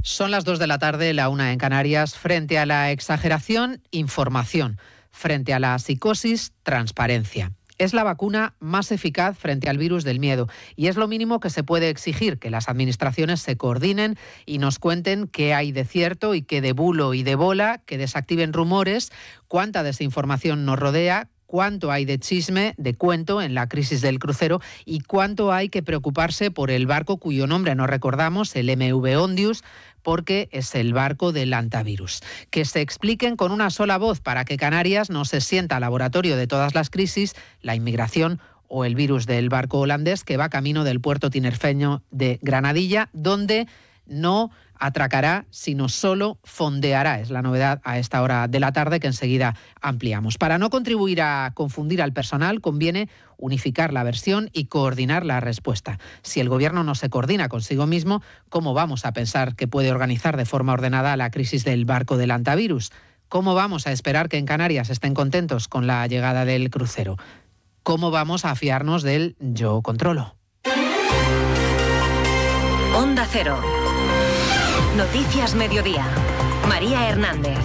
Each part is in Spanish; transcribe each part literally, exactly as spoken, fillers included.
Son las dos de la tarde, la una en Canarias. Frente a la exageración, información. Frente a la psicosis, transparencia. Es la vacuna más eficaz frente al virus del miedo y es lo mínimo que se puede exigir, que las administraciones se coordinen y nos cuenten qué hay de cierto y qué de bulo y de bola, que desactiven rumores, cuánta desinformación nos rodea, cuánto hay de chisme, de cuento en la crisis del crucero y cuánto hay que preocuparse por el barco cuyo nombre no recordamos, el M V Ondius, porque es el barco del antivirus. Que se expliquen con una sola voz para que Canarias no se sienta laboratorio de todas las crisis, la inmigración o el virus del barco holandés que va camino del puerto tinerfeño de Granadilla, donde no atracará, sino solo fondeará. Es la novedad a esta hora de la tarde que enseguida ampliamos. Para no contribuir a confundir al personal, conviene unificar la versión y coordinar la respuesta. Si el Gobierno no se coordina consigo mismo, ¿cómo vamos a pensar que puede organizar de forma ordenada la crisis del barco del antivirus? ¿Cómo vamos a esperar que en Canarias estén contentos con la llegada del crucero? ¿Cómo vamos a fiarnos del yo controlo? Onda Cero. Noticias Mediodía. María Hernández.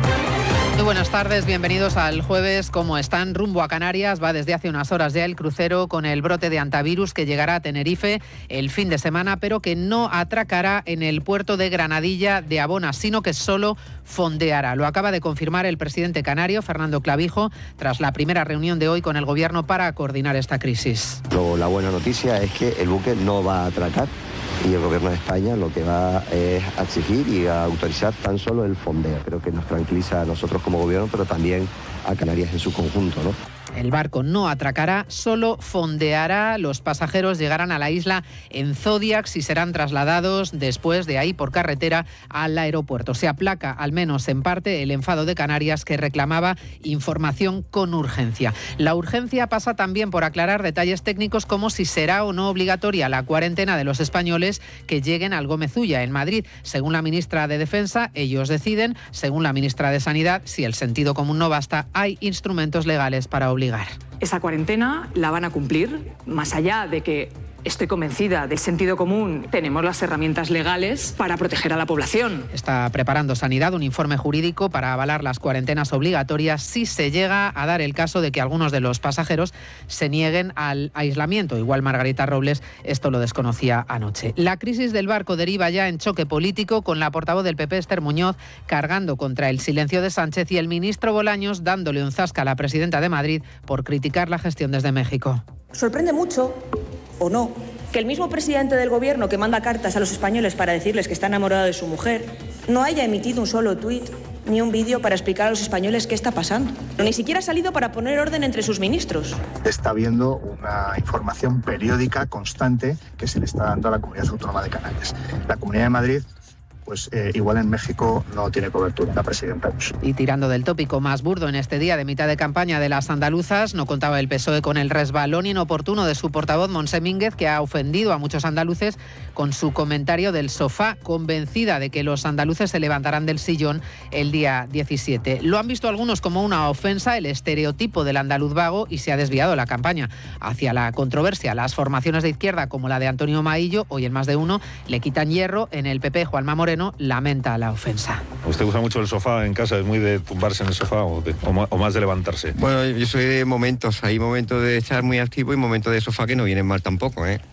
Muy buenas tardes, bienvenidos al jueves. ¿Cómo están? Rumbo a Canarias va desde hace unas horas ya el crucero con el brote de antivirus que llegará a Tenerife el fin de semana, pero que no atracará en el puerto de Granadilla de Abona, sino que solo fondeará. Lo acaba de confirmar el presidente canario, Fernando Clavijo, tras la primera reunión de hoy con el Gobierno para coordinar esta crisis. Lo, la buena noticia es que el buque no va a atracar. Y el Gobierno de España lo que va es a exigir y a autorizar tan solo el fondeo. Creo que nos tranquiliza a nosotros como Gobierno, pero también a Canarias en su conjunto, ¿no? El barco no atracará, solo fondeará. Los pasajeros llegarán a la isla en Zodiac y serán trasladados después de ahí por carretera al aeropuerto. Se aplaca, al menos en parte, el enfado de Canarias que reclamaba información con urgencia. La urgencia pasa también por aclarar detalles técnicos como si será o no obligatoria la cuarentena de los españoles que lleguen al Gómez Ulla en Madrid. Según la ministra de Defensa, ellos deciden. Según la ministra de Sanidad, si el sentido común no basta, hay instrumentos legales para obligar. Esa cuarentena la van a cumplir, más allá de que estoy convencida del sentido común, tenemos las herramientas legales para proteger a la población. Está preparando Sanidad un informe jurídico para avalar las cuarentenas obligatorias si se llega a dar el caso de que algunos de los pasajeros se nieguen al aislamiento. Igual Margarita Robles esto lo desconocía anoche. La crisis del barco deriva ya en choque político, con la portavoz del P P, Esther Muñoz, cargando contra el silencio de Sánchez y el ministro Bolaños dándole un zasca a la presidenta de Madrid por criticar la gestión desde México. Sorprende mucho, o no, que el mismo presidente del Gobierno que manda cartas a los españoles para decirles que está enamorado de su mujer no haya emitido un solo tuit ni un vídeo para explicar a los españoles qué está pasando. Ni siquiera ha salido para poner orden entre sus ministros. Está habiendo una información periódica, constante, que se le está dando a la Comunidad Autónoma de Canarias. La Comunidad de Madrid, pues eh, igual en México no tiene cobertura la presidenta Bush. Y tirando del tópico más burdo en este día de mitad de campaña de las andaluzas, no contaba el P S O E con el resbalón inoportuno de su portavoz Montse Mínguez, que ha ofendido a muchos andaluces con su comentario del sofá, convencida de que los andaluces se levantarán del sillón el día diecisiete. Lo han visto algunos como una ofensa, el estereotipo del andaluz vago, y se ha desviado la campaña hacia la controversia. Las formaciones de izquierda, como la de Antonio Maillo, hoy en Más de Uno, le quitan hierro. En el P P, Juanma Moreno lamenta la ofensa. ¿A usted gusta mucho el sofá en casa? ¿Es muy de tumbarse en el sofá o, de, o más de levantarse? Bueno, yo soy de momentos. Hay momentos de estar muy activo y momentos de sofá que no vienen mal tampoco, ¿eh?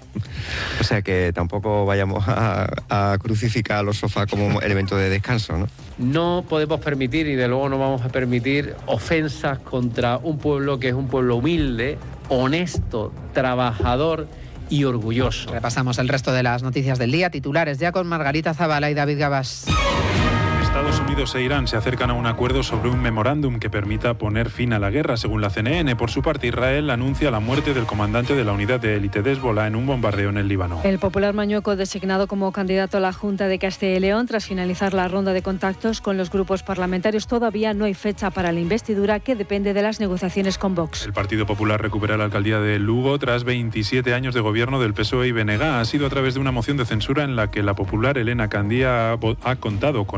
O sea que tampoco vayamos a, a crucificar a los sofás como elemento de descanso, ¿no? No podemos permitir, y de luego no vamos a permitir, ofensas contra un pueblo que es un pueblo humilde, honesto, trabajador y orgulloso. Repasamos el resto de las noticias del día. Titulares ya con Margarita Zavala y David Gabás. Estados Unidos e Irán se acercan a un acuerdo sobre un memorándum que permita poner fin a la guerra, según la C N N. Por su parte, Israel anuncia la muerte del comandante de la unidad de élite de Hezbolá en un bombardeo en el Líbano. El popular Mañueco, designado como candidato a la Junta de Castilla y León tras finalizar la ronda de contactos con los grupos parlamentarios, todavía no hay fecha para la investidura, que depende de las negociaciones con Vox. El Partido Popular recupera la alcaldía de Lugo tras veintisiete años de gobierno del P S O E y B N G. Ha sido a través de una moción de censura en la que la popular Elena Candía ha, ha contado con el voto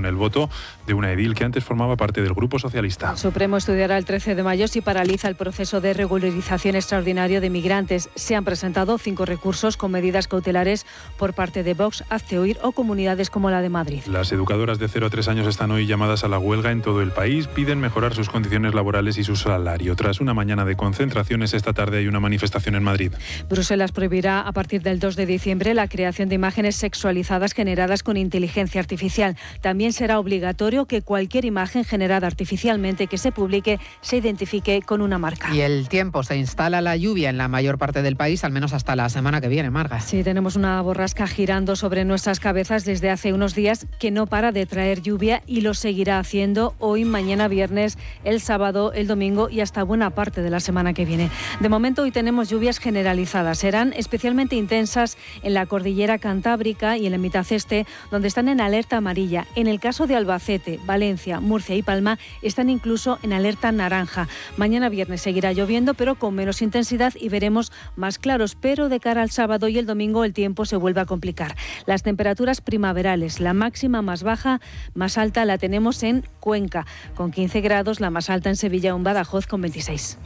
caso de una edil que antes formaba parte del Grupo Socialista. El Supremo estudiará el trece de mayo si paraliza el proceso de regularización extraordinario de migrantes. Se han presentado cinco recursos con medidas cautelares por parte de Vox, Hazte Oír o comunidades como la de Madrid. Las educadoras de cero a tres años están hoy llamadas a la huelga en todo el país. Piden mejorar sus condiciones laborales y su salario. Tras una mañana de concentraciones, esta tarde hay una manifestación en Madrid. Bruselas prohibirá a partir del dos de diciembre la creación de imágenes sexualizadas generadas con inteligencia artificial. También será obligatorio que cualquier imagen generada artificialmente que se publique se identifique con una marca. Y el tiempo, se instala la lluvia en la mayor parte del país, al menos hasta la semana que viene, Marga. Sí, tenemos una borrasca girando sobre nuestras cabezas desde hace unos días que no para de traer lluvia y lo seguirá haciendo hoy, mañana viernes, el sábado, el domingo y hasta buena parte de la semana que viene. De momento hoy tenemos lluvias generalizadas. Serán especialmente intensas en la cordillera cantábrica y en la mitad este, donde están en alerta amarilla. En el caso de Albacete, Valencia, Murcia y Palma están incluso en alerta naranja. Mañana viernes seguirá lloviendo, pero con menos intensidad y veremos más claros, pero de cara al sábado y el domingo el tiempo se vuelve a complicar. Las temperaturas primaverales, la máxima más baja, más alta la tenemos en Cuenca, con quince grados, la más alta en Sevilla o en Badajoz con veintiséis.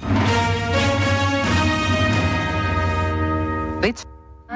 Rich.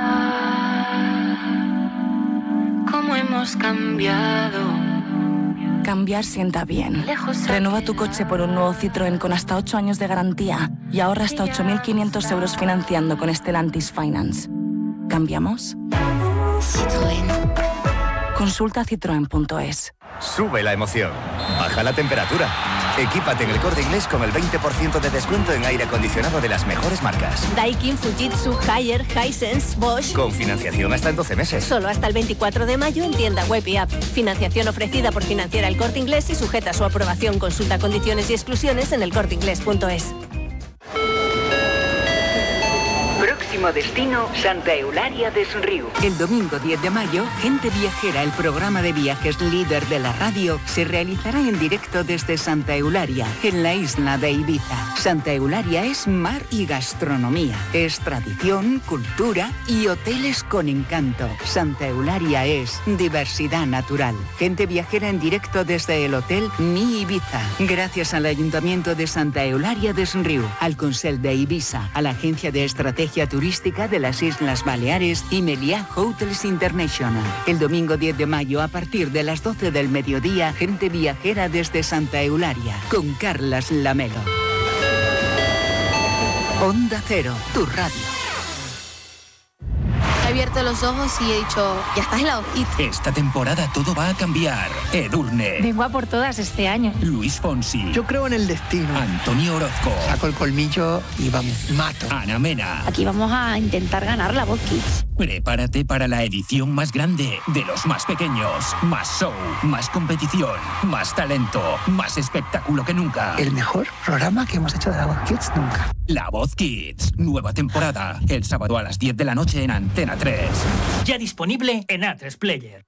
¿Cómo hemos cambiado? Cambiar sienta bien. Renueva tu coche por un nuevo Citroën con hasta ocho años de garantía y ahorra hasta ocho mil quinientos euros financiando con Stellantis Finance. ¿Cambiamos? Citroën. Consulta citroen punto es. Sube la emoción. Baja la temperatura. Equípate en El Corte Inglés con el veinte por ciento de descuento en aire acondicionado de las mejores marcas. Daikin, Fujitsu, Haier, Hisense, Bosch. Con financiación hasta en doce meses. Solo hasta el veinticuatro de mayo en tienda web y app. Financiación ofrecida por Financiera El Corte Inglés y sujeta a su aprobación. Consulta condiciones y exclusiones en el corte inglés punto es. Próximo destino, Santa Eulalia des Riu. El domingo diez de mayo, Gente Viajera, el programa de viajes líder de la radio, se realizará en directo desde Santa Eulalia, en la isla de Ibiza. Santa Eulalia es mar y gastronomía, es tradición, cultura y hoteles con encanto. Santa Eulalia es diversidad natural. Gente Viajera en directo desde el Hotel Mi Ibiza. Gracias al Ayuntamiento de Santa Eulalia des Riu, al Consell de Ibiza, a la Agencia de Estrategia Turística de las Islas Baleares y Meliá Hotels International. El domingo diez de mayo a partir de las doce del mediodía, Gente Viajera desde Santa Eulalia, con Carlas Lamelo. Onda Cero, tu radio. He abierto los ojos y he dicho, ya estás en la hojita. Esta temporada todo va a cambiar. Edurne. Vengo a por todas este año. Luis Fonsi. Yo creo en el destino. Antonio Orozco. Saco el colmillo y vamos, mato. Ana Mena. Aquí vamos a intentar ganar la Voz Kids. Prepárate para la edición más grande de los más pequeños. Más show, más competición, más talento, más espectáculo que nunca. El mejor programa que hemos hecho de la Voz Kids nunca. La Voz Kids, nueva temporada. El sábado a las diez de la noche en Antena tres. Ya disponible en A tres Player.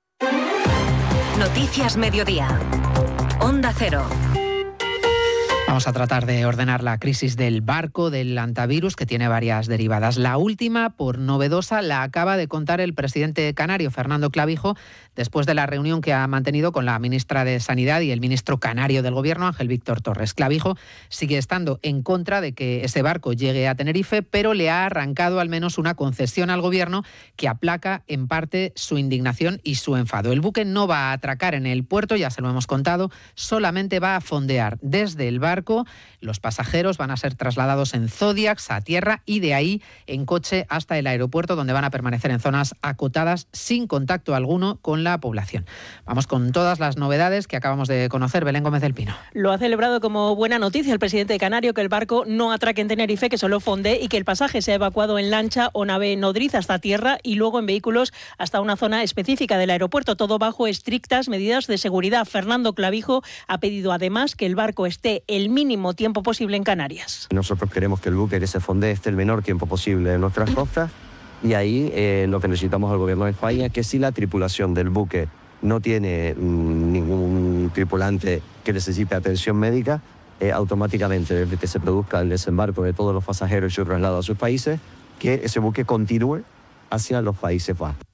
Noticias Mediodía. Onda Cero. Vamos a tratar de ordenar la crisis del barco del antivirus, que tiene varias derivadas. La última, por novedosa, la acaba de contar el presidente canario, Fernando Clavijo, después de la reunión que ha mantenido con la ministra de Sanidad y el ministro canario del Gobierno, Ángel Víctor Torres. Clavijo sigue estando en contra de que ese barco llegue a Tenerife, pero le ha arrancado al menos una concesión al Gobierno que aplaca en parte su indignación y su enfado. El buque no va a atracar en el puerto, ya se lo hemos contado, solamente va a fondear desde el barco. Los pasajeros van a ser trasladados en Zodiacs a tierra y de ahí en coche hasta el aeropuerto, donde van a permanecer en zonas acotadas sin contacto alguno con la población. Vamos con todas las novedades que acabamos de conocer. Belén Gómez del Pino. Lo ha celebrado como buena noticia el presidente canario, que el barco no atraque en Tenerife, que solo fonde, y que el pasaje sea evacuado en lancha o nave nodriza hasta tierra y luego en vehículos hasta una zona específica del aeropuerto, todo bajo estrictas medidas de seguridad. Fernando Clavijo ha pedido además que el barco esté el mínimo tiempo posible en Canarias. Nosotros queremos que el buque que se fonde esté el menor tiempo posible en nuestras costas, y ahí eh, lo que necesitamos al Gobierno de España es que si la tripulación del buque no tiene mmm, ningún tripulante que necesite atención médica, eh, automáticamente desde que se produzca el desembarco de todos los pasajeros y su traslado a sus países, que ese buque continúe hacia los Países Bajos.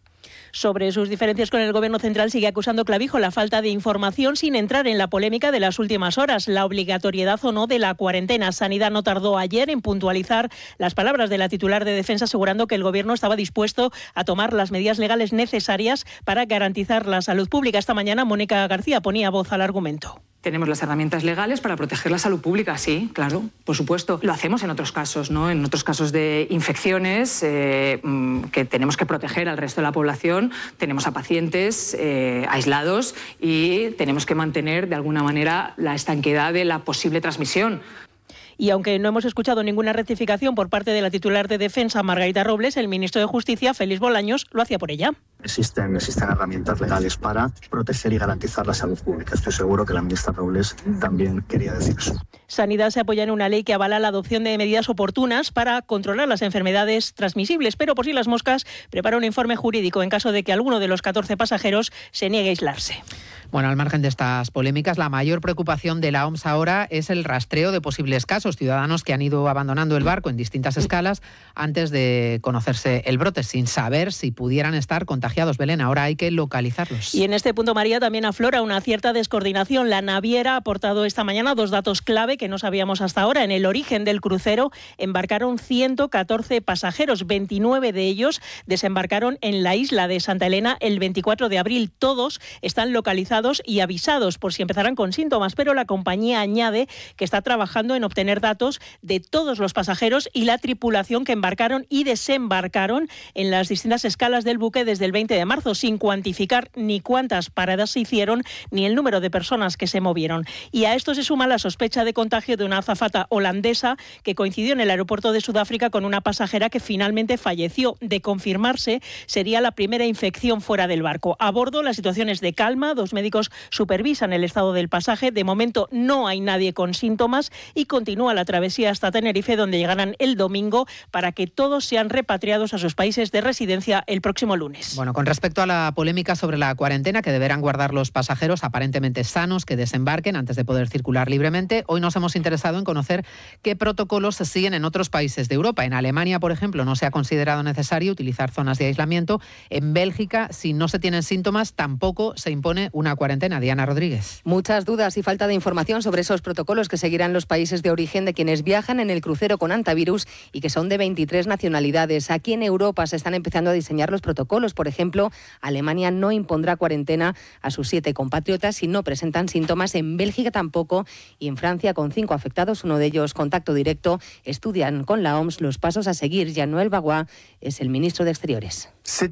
Sobre sus diferencias con el Gobierno central sigue acusando Clavijo la falta de información sin entrar en la polémica de las últimas horas, la obligatoriedad o no de la cuarentena. Sanidad no tardó ayer en puntualizar las palabras de la titular de Defensa, asegurando que el Gobierno estaba dispuesto a tomar las medidas legales necesarias para garantizar la salud pública. Esta mañana Mónica García ponía voz al argumento. Tenemos las herramientas legales para proteger la salud pública, sí, claro, por supuesto. Lo hacemos en otros casos, ¿no? En otros casos de infecciones eh, que tenemos que proteger al resto de la población, tenemos a pacientes eh, aislados y tenemos que mantener de alguna manera la estanqueidad de la posible transmisión. Y aunque no hemos escuchado ninguna rectificación por parte de la titular de Defensa, Margarita Robles, el ministro de Justicia, Félix Bolaños, lo hacía por ella. Existen, existen herramientas legales para proteger y garantizar la salud pública. Estoy seguro que la ministra Robles también quería decir eso. Sanidad se apoya en una ley que avala la adopción de medidas oportunas para controlar las enfermedades transmisibles, pero por si las moscas, prepara un informe jurídico en caso de que alguno de los catorce pasajeros se niegue a aislarse. Bueno, al margen de estas polémicas, la mayor preocupación de la O M S ahora es el rastreo de posibles casos, ciudadanos que han ido abandonando el barco en distintas escalas antes de conocerse el brote, sin saber si pudieran estar contagiados. Belén, ahora hay que localizarlos. Y en este punto, María, también aflora una cierta descoordinación. La naviera ha aportado esta mañana dos datos clave que no sabíamos hasta ahora. En el origen del crucero embarcaron ciento catorce pasajeros, veintinueve de ellos desembarcaron en la isla de Santa Elena el veinticuatro de abril. Todos están localizados y avisados por si empezaran con síntomas, pero la compañía añade que está trabajando en obtener datos de todos los pasajeros y la tripulación que embarcaron y desembarcaron en las distintas escalas del buque desde el veinte de marzo, sin cuantificar ni cuántas paradas se hicieron ni el número de personas que se movieron. Y a esto se suma la sospecha de contagio de una azafata holandesa que coincidió en el aeropuerto de Sudáfrica con una pasajera que finalmente falleció. De confirmarse, sería la primera infección fuera del barco. A bordo, la situación es de calma, dos médicos supervisan el estado del pasaje. De momento no hay nadie con síntomas y continúa la travesía hasta Tenerife, donde llegarán el domingo para que todos sean repatriados a sus países de residencia el próximo lunes. Bueno, con respecto a la polémica sobre la cuarentena que deberán guardar los pasajeros aparentemente sanos que desembarquen antes de poder circular libremente, hoy nos hemos interesado en conocer qué protocolos se siguen en otros países de Europa. En Alemania, por ejemplo, no se ha considerado necesario utilizar zonas de aislamiento. En Bélgica, si no se tienen síntomas, tampoco se impone una cuarentena. Diana Rodríguez. Muchas dudas y falta de información sobre esos protocolos que seguirán los países de origen de quienes viajan en el crucero con antivirus y que son de veintitrés nacionalidades. Aquí en Europa se están empezando a diseñar los protocolos. Por ejemplo, Alemania no impondrá cuarentena a sus siete compatriotas si no presentan síntomas. En Bélgica tampoco. Y en Francia, con cinco afectados, uno de ellos contacto directo, estudian con la O M S los pasos a seguir. Jean-Noël Barrot es el ministro de Exteriores.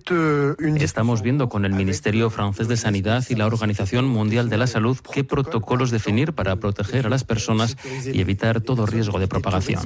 Estamos viendo con el Ministerio francés de Sanidad y la Organización Mundial de la Salud qué protocolos definir para proteger a las personas y evitar todo riesgo de propagación.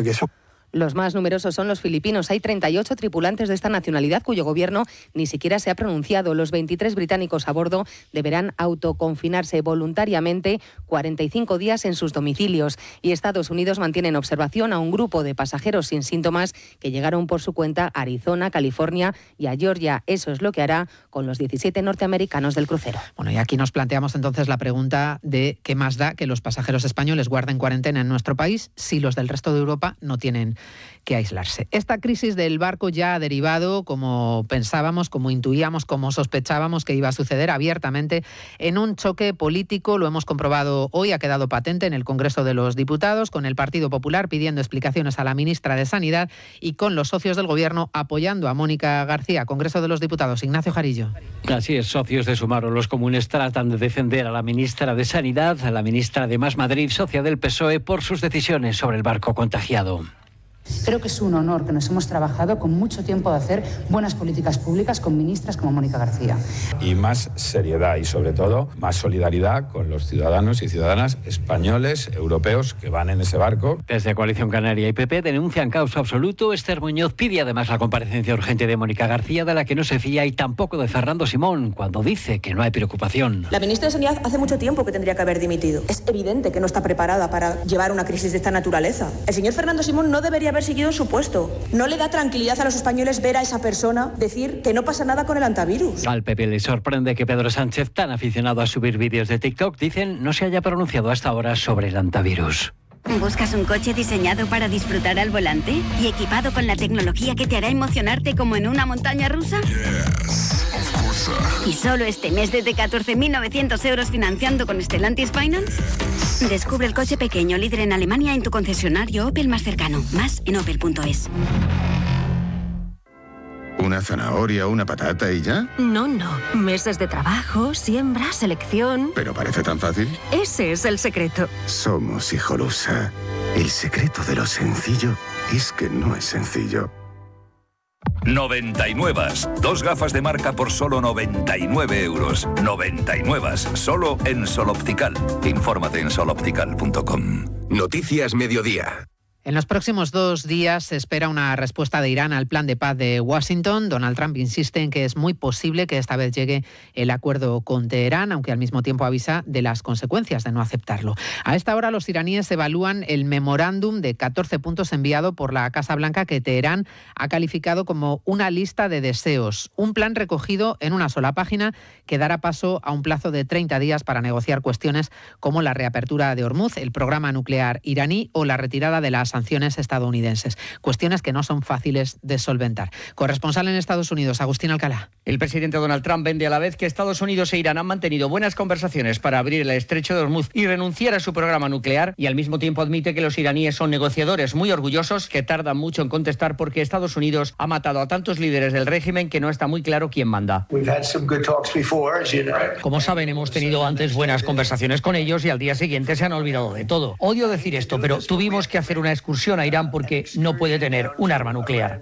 Los más numerosos son los filipinos. Hay treinta y ocho tripulantes de esta nacionalidad cuyo gobierno ni siquiera se ha pronunciado. Los veintitrés británicos a bordo deberán autoconfinarse voluntariamente cuarenta y cinco días en sus domicilios. Y Estados Unidos mantiene en observación a un grupo de pasajeros sin síntomas que llegaron por su cuenta a Arizona, California y a Georgia. Eso es lo que hará con los diecisiete norteamericanos del crucero. Bueno, y aquí nos planteamos entonces la pregunta de qué más da que los pasajeros españoles guarden cuarentena en nuestro país si los del resto de Europa no tienen que aislarse. Esta crisis del barco ya ha derivado, como pensábamos, como intuíamos, como sospechábamos que iba a suceder abiertamente, en un choque político. Lo hemos comprobado hoy, ha quedado patente en el Congreso de los Diputados, con el Partido Popular pidiendo explicaciones a la ministra de Sanidad y con los socios del Gobierno apoyando a Mónica García. Congreso de los Diputados, Ignacio Jarillo. Así es, socios de Sumar o los comunes tratan de defender a la ministra de Sanidad, a la ministra de Más Madrid, socia del P S O E, por sus decisiones sobre el barco contagiado. Creo que es un honor que nos hemos trabajado con mucho tiempo de hacer buenas políticas públicas con ministras como Mónica García. Y más seriedad y sobre todo más solidaridad con los ciudadanos y ciudadanas españoles, europeos que van en ese barco. Desde Coalición Canaria y P P denuncian caos absoluto. Esther Muñoz pide además la comparecencia urgente de Mónica García, de la que no se fía, y tampoco de Fernando Simón, cuando dice que no hay preocupación. La ministra de Sanidad hace mucho tiempo que tendría que haber dimitido. Es evidente que no está preparada para llevar una crisis de esta naturaleza. El señor Fernando Simón no debería haber seguido en su puesto. No le da tranquilidad a los españoles ver a esa persona decir que no pasa nada con el antivirus. Al P P le sorprende que Pedro Sánchez, tan aficionado a subir vídeos de TikTok, dicen no se haya pronunciado hasta ahora sobre el antivirus. ¿Buscas un coche diseñado para disfrutar al volante y equipado con la tecnología que te hará emocionarte como en una montaña rusa? Yes. casa. ¿Y solo este mes desde catorce mil novecientos euros financiando con Stellantis Finance? Descubre el coche pequeño líder en Alemania en tu concesionario Opel más cercano. Más en opel punto es. ¿Una zanahoria, una patata y ya? No, no. Meses de trabajo, siembra, selección... ¿Pero parece tan fácil? Ese es el secreto. Somos Hijolusa. El secreto de lo sencillo es que no es sencillo. noventa y nueve. Dos gafas de marca por solo noventa y nueve euros. noventa y nueve. Solo en Sol Optical. Infórmate en sol optical punto com. Noticias Mediodía. En los próximos dos días se espera una respuesta de Irán al plan de paz de Washington. Donald Trump insiste en que es muy posible que esta vez llegue el acuerdo con Teherán, aunque al mismo tiempo avisa de las consecuencias de no aceptarlo. A esta hora los iraníes evalúan el memorándum de catorce puntos enviado por la Casa Blanca que Teherán ha calificado como una lista de deseos. Un plan recogido en una sola página que dará paso a un plazo de treinta días para negociar cuestiones como la reapertura de Hormuz, el programa nuclear iraní o la retirada de las sanciones estadounidenses. Cuestiones que no son fáciles de solventar. Corresponsal en Estados Unidos, Agustín Alcalá. El presidente Donald Trump vende a la vez que Estados Unidos e Irán han mantenido buenas conversaciones para abrir el estrecho de Hormuz y renunciar a su programa nuclear, y al mismo tiempo admite que los iraníes son negociadores muy orgullosos que tardan mucho en contestar porque Estados Unidos ha matado a tantos líderes del régimen que no está muy claro quién manda. Como saben, hemos tenido antes buenas conversaciones con ellos y al día siguiente se han olvidado de todo. Odio decir esto, pero tuvimos que hacer una excursión a Irán porque no puede tener un arma nuclear.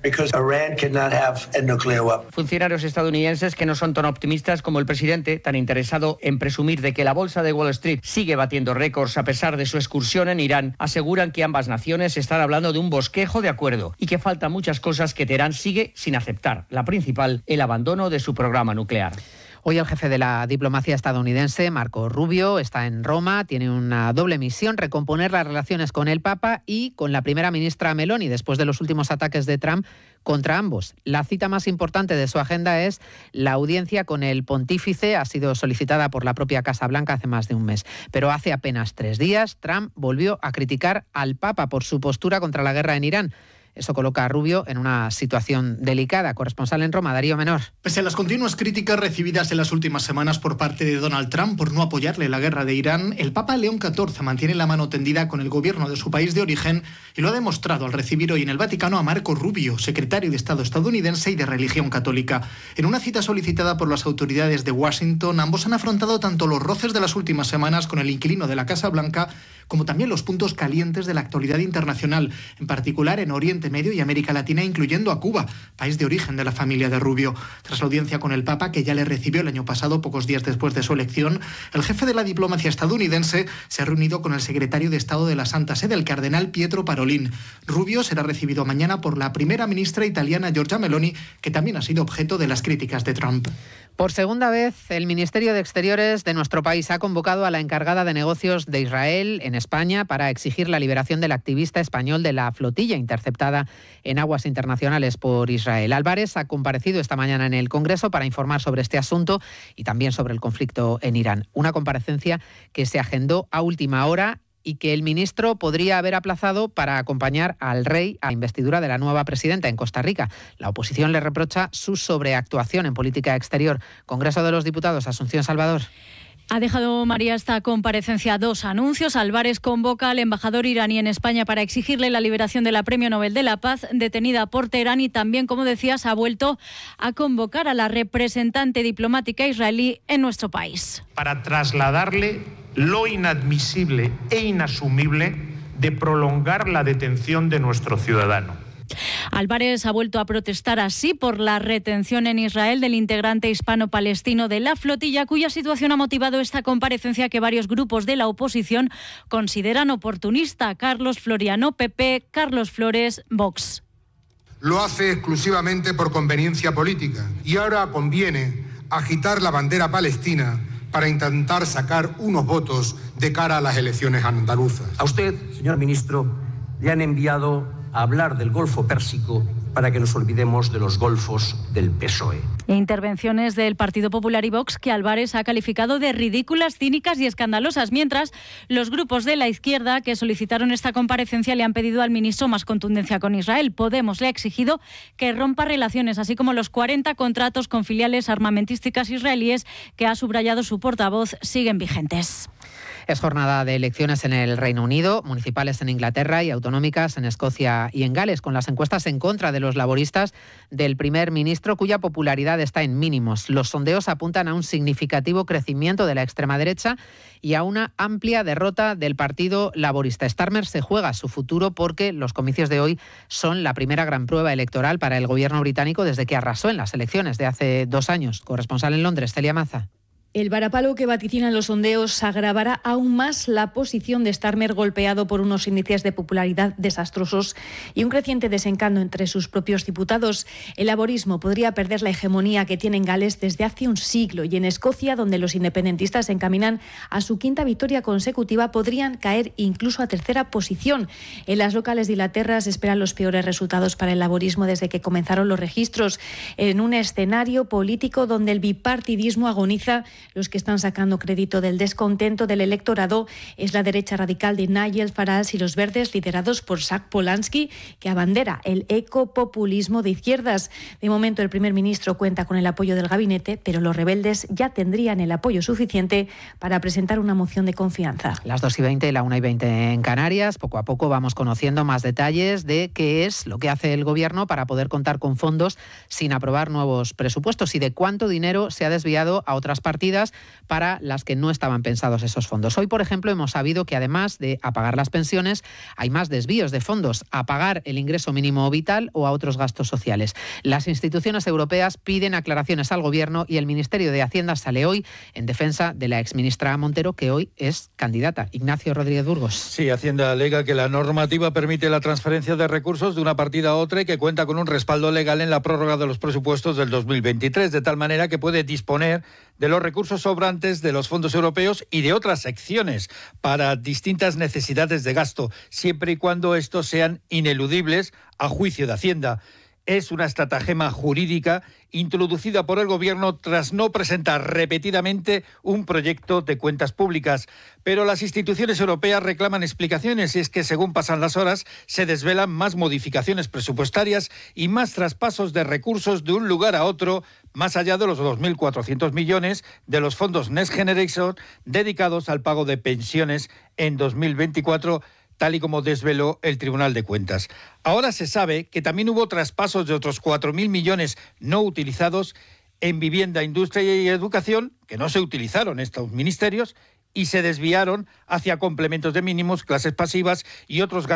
Funcionarios estadounidenses que no son tan optimistas como el presidente, tan interesado en presumir de que la bolsa de Wall Street sigue batiendo récords a pesar de su excursión en Irán, aseguran que ambas naciones están hablando de un bosquejo de acuerdo y que faltan muchas cosas que Teherán sigue sin aceptar. La principal, el abandono de su programa nuclear. Hoy el jefe de la diplomacia estadounidense, Marco Rubio, está en Roma. Tiene una doble misión: recomponer las relaciones con el Papa y con la primera ministra Meloni, después de los últimos ataques de Trump contra ambos. La cita más importante de su agenda es la audiencia con el pontífice. Ha sido solicitada por la propia Casa Blanca hace más de un mes. Pero hace apenas tres días, Trump volvió a criticar al Papa por su postura contra la guerra en Irán. Eso coloca a Rubio en una situación delicada. Corresponsal en Roma, Darío Menor. Pese a las continuas críticas recibidas en las últimas semanas por parte de Donald Trump por no apoyarle la guerra de Irán, el Papa León catorce mantiene la mano tendida con el gobierno de su país de origen y lo ha demostrado al recibir hoy en el Vaticano a Marco Rubio, secretario de Estado estadounidense y de religión católica. En una cita solicitada por las autoridades de Washington, ambos han afrontado tanto los roces de las últimas semanas con el inquilino de la Casa Blanca como también los puntos calientes de la actualidad internacional, en particular en Oriente Medio y América Latina, incluyendo a Cuba, país de origen de la familia de Rubio. Tras la audiencia con el Papa, que ya le recibió el año pasado, pocos días después de su elección, el jefe de la diplomacia estadounidense se ha reunido con el secretario de Estado de la Santa Sede, el cardenal Pietro Parolin. Rubio será recibido mañana por la primera ministra italiana Giorgia Meloni, que también ha sido objeto de las críticas de Trump. Por segunda vez, el Ministerio de Exteriores de nuestro país ha convocado a la encargada de negocios de Israel en España para exigir la liberación del activista español de la flotilla interceptada en aguas internacionales por Israel. Álvarez ha comparecido esta mañana en el Congreso para informar sobre este asunto y también sobre el conflicto en Irán. Una comparecencia que se agendó a última hora y que el ministro podría haber aplazado para acompañar al rey a la investidura de la nueva presidenta en Costa Rica. La oposición le reprocha su sobreactuación en política exterior. Congreso de los Diputados, Asunción Salvador. Ha dejado María esta comparecencia dos anuncios. Álvarez convoca al embajador iraní en España para exigirle la liberación de la Premio Nobel de la Paz detenida por Teherán y también, como decías, ha vuelto a convocar a la representante diplomática israelí en nuestro país. Para trasladarle lo inadmisible e inasumible de prolongar la detención de nuestro ciudadano. Álvarez ha vuelto a protestar así por la retención en Israel del integrante hispano-palestino de la flotilla, cuya situación ha motivado esta comparecencia que varios grupos de la oposición consideran oportunista. Carlos Floriano, P P, Carlos Flores, Vox. Lo hace exclusivamente por conveniencia política y ahora conviene agitar la bandera palestina para intentar sacar unos votos de cara a las elecciones andaluzas. A usted, señor ministro, le han enviado a hablar del Golfo Pérsico para que nos olvidemos de los golfos del P S O E. Intervenciones del Partido Popular y Vox que Álvarez ha calificado de ridículas, cínicas y escandalosas, mientras los grupos de la izquierda que solicitaron esta comparecencia le han pedido al ministro más contundencia con Israel. Podemos le ha exigido que rompa relaciones, así como los cuarenta contratos con filiales armamentísticas israelíes que ha subrayado su portavoz siguen vigentes. Es jornada de elecciones en el Reino Unido, municipales en Inglaterra y autonómicas en Escocia y en Gales, con las encuestas en contra de los laboristas del primer ministro, cuya popularidad está en mínimos. Los sondeos apuntan a un significativo crecimiento de la extrema derecha y a una amplia derrota del Partido Laborista. Starmer se juega su futuro porque los comicios de hoy son la primera gran prueba electoral para el gobierno británico desde que arrasó en las elecciones de hace dos años. Corresponsal en Londres, Celia Maza. El varapalo que vaticinan los sondeos agravará aún más la posición de Starmer, golpeado por unos índices de popularidad desastrosos y un creciente desencanto entre sus propios diputados. El laborismo podría perder la hegemonía que tiene en Gales desde hace un siglo, y en Escocia, donde los independentistas se encaminan a su quinta victoria consecutiva, podrían caer incluso a tercera posición. En las locales de Inglaterra se esperan los peores resultados para el laborismo desde que comenzaron los registros, en un escenario político donde el bipartidismo agoniza. Los que están sacando crédito del descontento del electorado es la derecha radical de Nigel Farage y los verdes, liderados por Jack Polanski, que abandera el ecopopulismo de izquierdas. De momento, el primer ministro cuenta con el apoyo del gabinete, pero los rebeldes ya tendrían el apoyo suficiente para presentar una moción de confianza. Las dos y veinte, la una y veinte en Canarias. Poco a poco vamos conociendo más detalles de qué es lo que hace el Gobierno para poder contar con fondos sin aprobar nuevos presupuestos y de cuánto dinero se ha desviado a otras partidas para las que no estaban pensados esos fondos. Hoy, por ejemplo, hemos sabido que además de a pagar las pensiones, hay más desvíos de fondos a pagar el ingreso mínimo vital o a otros gastos sociales. Las instituciones europeas piden aclaraciones al Gobierno y el Ministerio de Hacienda sale hoy en defensa de la exministra Montero, que hoy es candidata. Ignacio Rodríguez Burgos. Sí, Hacienda alega que la normativa permite la transferencia de recursos de una partida a otra y que cuenta con un respaldo legal en la prórroga de los presupuestos del dos mil veintitrés, de tal manera que puede disponer de los recursos sobrantes de los fondos europeos y de otras secciones para distintas necesidades de gasto, siempre y cuando estos sean ineludibles a juicio de Hacienda. Es una estratagema jurídica introducida por el Gobierno tras no presentar repetidamente un proyecto de cuentas públicas. Pero las instituciones europeas reclaman explicaciones, y es que según pasan las horas se desvelan más modificaciones presupuestarias y más traspasos de recursos de un lugar a otro, más allá de los dos mil cuatrocientos millones de los fondos Next Generation dedicados al pago de pensiones en dos mil veinticuatro, tal y como desveló el Tribunal de Cuentas. Ahora se sabe que también hubo traspasos de otros cuatro mil millones no utilizados en vivienda, industria y educación, que no se utilizaron estos ministerios y se desviaron hacia complementos de mínimos, clases pasivas y otros gastos